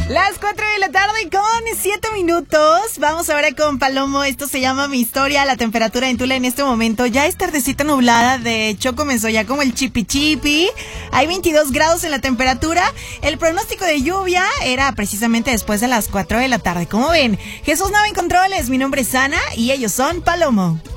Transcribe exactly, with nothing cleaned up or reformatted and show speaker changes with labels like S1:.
S1: Las cuatro de la tarde con siete minutos. Vamos ahora con Palomo. Esto se llama Mi Historia. La temperatura en Tula en este momento ya es tardecita nublada. De hecho, comenzó ya como el chipi chipi. Hay veintidós grados en la temperatura. El pronóstico de lluvia era precisamente después de las cuatro de la tarde. ¿Cómo ven? Jesús Nava en controles. Mi nombre es Ana y ellos son Palomo.